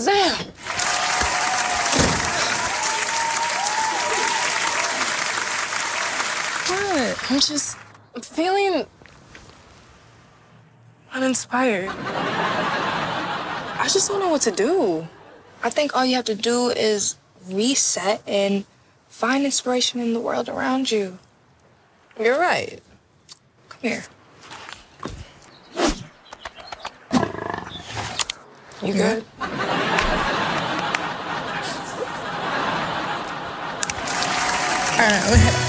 Zam! What? I'm just feeling uninspired. I just don't know what to do. I think all you have to do is reset and find inspiration in the world around you. You're right. Come here. You good? All right,